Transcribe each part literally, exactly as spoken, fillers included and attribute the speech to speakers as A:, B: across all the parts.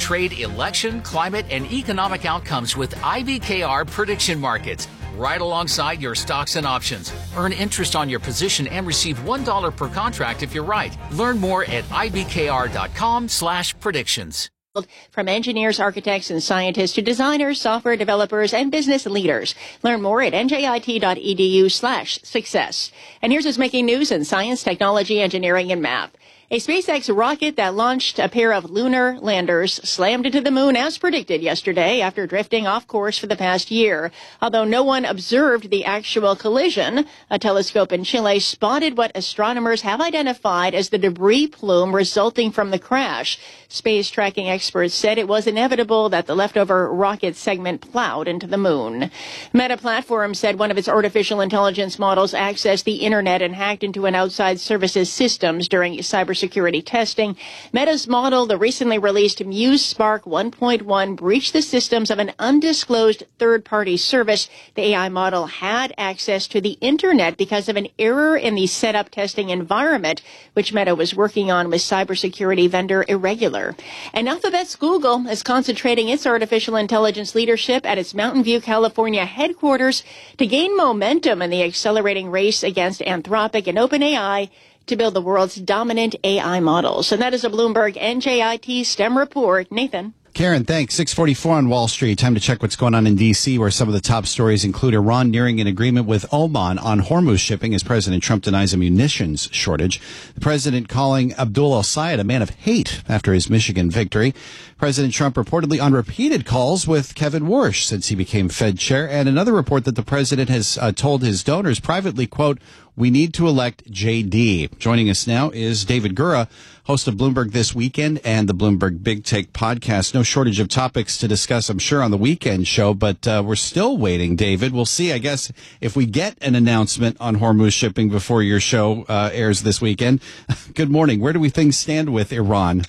A: trade, election, climate, and economic outcomes with I B K R prediction markets, right alongside your stocks and options. Earn interest on your position and receive one dollar per contract if you're right. Learn more at ibkr.com slash predictions.
B: From engineers, architects, and scientists to designers, software developers, and business leaders. Learn more at njit.edu slash success. And here's what's making news in science, technology, engineering, and math. A SpaceX rocket that launched a pair of lunar landers slammed into the moon as predicted yesterday after drifting off course for the past year. Although no one observed the actual collision, a telescope in Chile spotted what astronomers have identified as the debris plume resulting from the crash. Space tracking experts said it was inevitable that the leftover rocket segment plowed into the moon. Meta Platforms said one of its artificial intelligence models accessed the internet and hacked into an outside services systems during cybersecurity testing. Meta's model, the recently released Muse Spark one point one, breached the systems of an undisclosed third-party service. The A I model had access to the internet because of an error in the setup testing environment, which Meta was working on with cybersecurity vendor Irregular. And Alphabet's Google is concentrating its artificial intelligence leadership at its Mountain View, California headquarters to gain momentum in the accelerating race against Anthropic and OpenAI to build the world's dominant A I models. And that is a Bloomberg N J I T STEM report. Nathan.
C: Karen, thanks. six forty-four on Wall Street. Time to check what's going on in D C, where some of the top stories include Iran nearing an agreement with Oman on Hormuz shipping as President Trump denies a munitions shortage. The president calling Abdul al-Sayed a man of hate after his Michigan victory. President Trump reportedly on repeated calls with Kevin Warsh since he became Fed chair. And another report that the president has uh, told his donors privately, quote, "We need to elect J D." Joining us now is David Gura, host of Bloomberg This Weekend and the Bloomberg Big Take podcast. No shortage of topics to discuss, I'm sure, on the weekend show, but uh, we're still waiting, David. We'll see, I guess, if we get an announcement on Hormuz shipping before your show uh, airs this weekend. Good morning. Where do we things stand with Iran?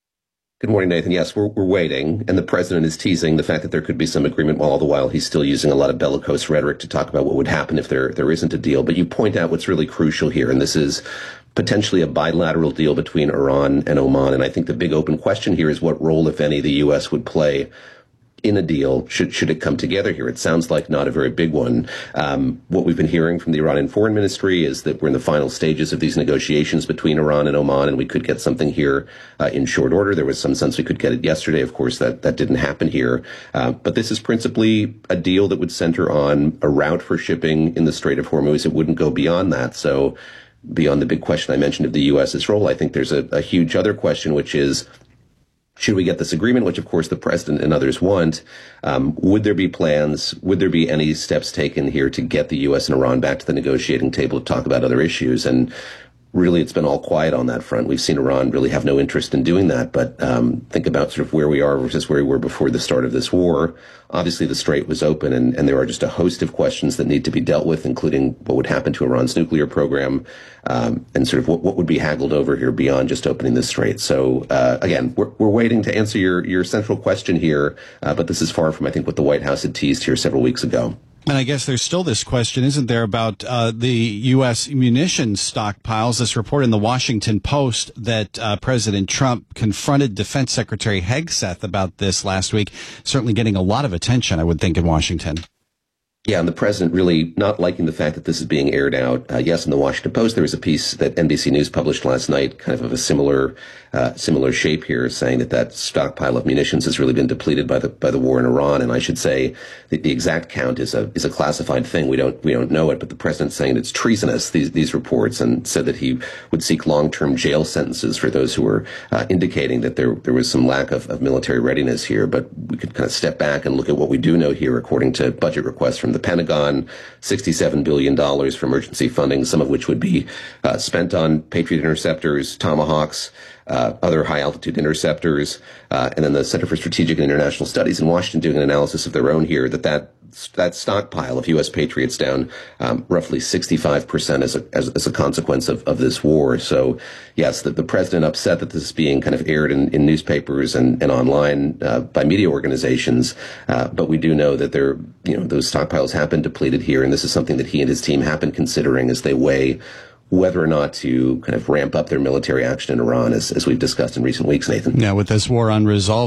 D: Good morning, Nathan. Yes, we're, we're waiting, and the president is teasing the fact that there could be some agreement, while all the while he's still using a lot of bellicose rhetoric to talk about what would happen if there there isn't a deal. But you point out what's really crucial here, and this is potentially a bilateral deal between Iran and Oman. And I think the big open question here is what role, if any, the U S would play in a deal should should it come together here. It sounds like not a very big one. Um, what we've been hearing from the Iranian Foreign Ministry is that we're in the final stages of these negotiations between Iran and Oman, and we could get something here uh, in short order. There was some sense we could get it yesterday. Of course, that, that didn't happen here. Uh, but this is principally a deal that would center on a route for shipping in the Strait of Hormuz. It wouldn't go beyond that. So beyond the big question I mentioned of the US's role, I think there's a, a huge other question, which is, should we get this agreement, which, of course, the president and others want? Um, would there be plans? Would there be any steps taken here to get the U S and Iran back to the negotiating table to talk about other issues? And really, it's been all quiet on that front. We've seen Iran really have no interest in doing that. But um, think about sort of where we are versus where we were before the start of this war. Obviously, the strait was open, and, and there are just a host of questions that need to be dealt with, including what would happen to Iran's nuclear program, um, and sort of what, what would be haggled over here beyond just opening the strait. So, uh, again, we're, we're waiting to answer your, your central question here, uh, but this is far from, I think, what the White House had teased here several weeks ago.
C: And I guess there's still this question, isn't there, about uh, the U S munitions stockpiles? This report in the Washington Post that uh, President Trump confronted Defense Secretary Hegseth about this last week, certainly getting a lot of attention, I would think, in Washington.
D: Yeah, and the president really not liking the fact that this is being aired out. Uh, yes, in the Washington Post, there was a piece that N B C News published last night, kind of of a similar, uh, similar shape here, saying that that stockpile of munitions has really been depleted by the by the war in Iran. And I should say that the exact count is a is a classified thing. We don't we don't know it, but the president's saying it's treasonous, these these reports, and said that he would seek long term jail sentences for those who were uh, indicating that there there was some lack of, of military readiness here. But we could kind of step back and look at what we do know here, according to budget requests from the Pentagon, sixty-seven billion dollars for emergency funding, some of which would be uh, spent on Patriot interceptors, Tomahawks, uh, other high-altitude interceptors, uh, and then the Center for Strategic and International Studies in Washington doing an analysis of their own here, that that that stockpile of U S Patriots down um, roughly sixty-five percent as a, as, as a consequence of, of this war. So, yes, the, the president upset that this is being kind of aired in, in newspapers and, and online uh, by media organizations. Uh, but we do know that there, you know, those stockpiles have been depleted here, and this is something that he and his team have been considering as they weigh whether or not to kind of ramp up their military action in Iran, as, as we've discussed in recent weeks, Nathan.
C: Yeah, with this war unresolved.